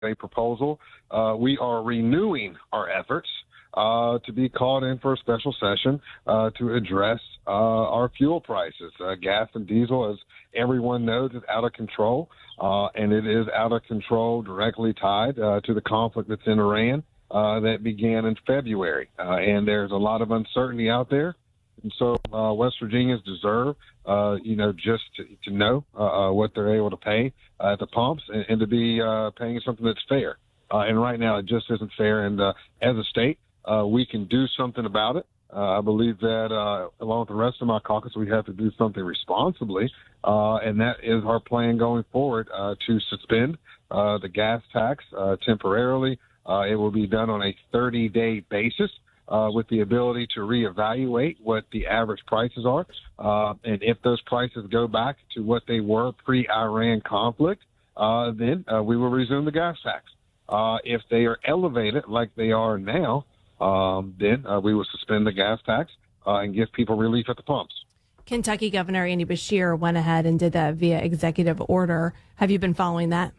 a proposal. We are renewing our efforts to be called in for a special session to address our fuel prices. Gas and diesel, as everyone knows, is out of control, and it is out of control directly tied to the conflict that's in Iran that began in February. And there's a lot of uncertainty out there. And so West Virginians deserve, just to know what they're able to pay at the pumps and to be paying something that's fair. And right now it just isn't fair. And as a state, we can do something about it. I believe that along with the rest of my caucus, we have to do something responsibly. And that is our plan going forward to suspend the gas tax temporarily. It will be done on a 30-day basis. With the ability to reevaluate what the average prices are. And if those prices go back to what they were pre-Iran conflict, then we will resume the gas tax. If they are elevated like they are now, then we will suspend the gas tax and give people relief at the pumps. Kentucky Governor Andy Beshear went ahead and did that via executive order. Have you been following that?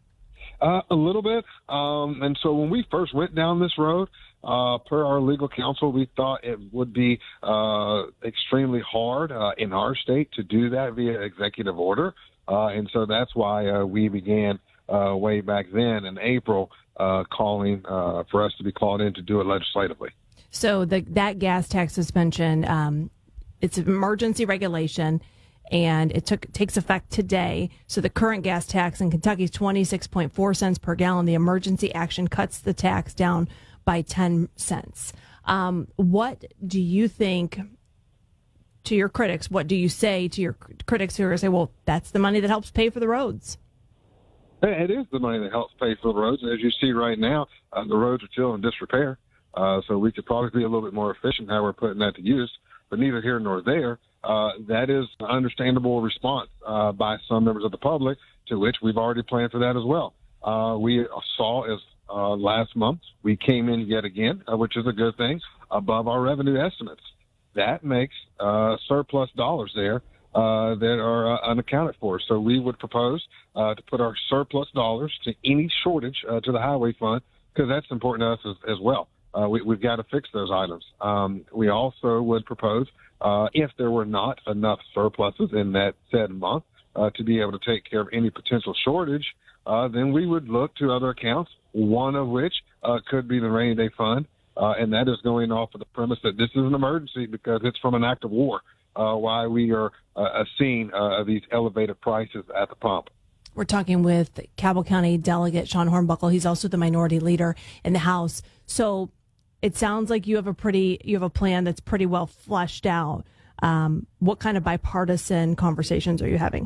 A little bit. And so when we first went down this road, per our legal counsel, we thought it would be extremely hard in our state to do that via executive order. And so that's why we began way back then in April calling for us to be called in to do it legislatively. So that gas tax suspension, it's an emergency regulation, and it takes effect today. So the current gas tax in Kentucky is 26.4 cents per gallon. The emergency action cuts the tax down by 10 cents. What do you think to your critics? What do you say to your critics who are say, well, that's the money that helps pay for the roads? It is the money that helps pay for the roads. As you see right now, the roads are still in disrepair. So we could probably be a little bit more efficient how we're putting that to use. But neither here nor there. That is an understandable response by some members of the public, to which we've already planned for that as well. We saw as last month, we came in yet again, which is a good thing, above our revenue estimates. That makes surplus dollars there that are unaccounted for. So we would propose to put our surplus dollars to any shortage to the highway fund, because that's important to us as well. We've got to fix those items. We also would propose, if there were not enough surpluses in that said month to be able to take care of any potential shortage, then we would look to other accounts, one of which could be the rainy day fund, and that is going off of the premise that this is an emergency because it's from an act of war, why we are seeing these elevated prices at the pump. We're talking with Cabell County Delegate Sean Hornbuckle. He's also the minority leader in the House. So it sounds like you have a plan that's pretty well fleshed out. What kind of bipartisan conversations are you having?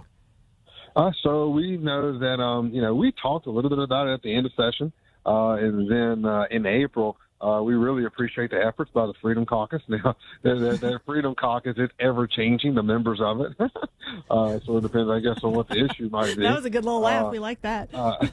So we know that, we talked a little bit about it at the end of session. And then in April, we really appreciate the efforts by the Freedom Caucus. Now, the Freedom Caucus is ever-changing, the members of it. So it depends, I guess, on what the issue might be. That was a good little laugh. We like that.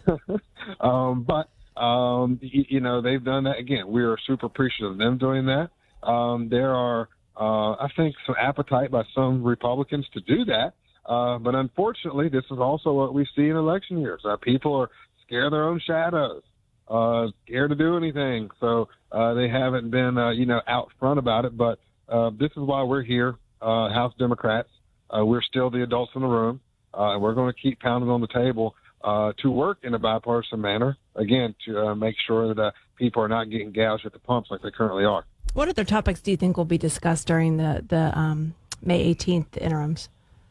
But they've done that. Again, we are super appreciative of them doing that. There are, I think, some appetite by some Republicans to do that. But unfortunately, this is also what we see in election years. People are scared of their own shadows, scared to do anything. So they haven't been, out front about it. But this is why we're here, House Democrats. We're still the adults in the room, and we're going to keep pounding on the table to work in a bipartisan manner, again, to make sure that people are not getting gouged at the pumps like they currently are. What other topics do you think will be discussed during the May 18th interims?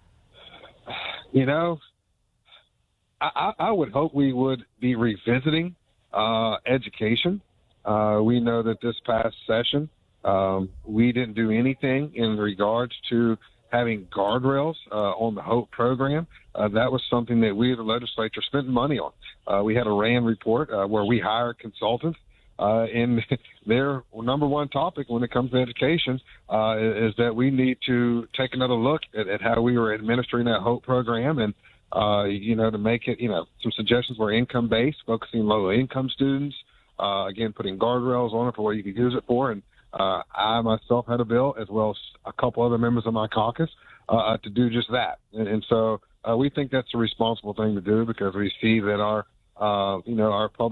I would hope we would be revisiting education. We know that this past session, we didn't do anything in regards to having guardrails on the HOPE program. That was something that we, the legislature, spent money on. We had a RAND report where we hired consultants. And their number one topic when it comes to education is that we need to take another look at how we were administering that HOPE program and, to make it, some suggestions were income-based, focusing low-income students, again, putting guardrails on it for what you could use it for. And I myself had a bill, as well as a couple other members of my caucus, to do just that. And so we think that's a responsible thing to do because we see that our our public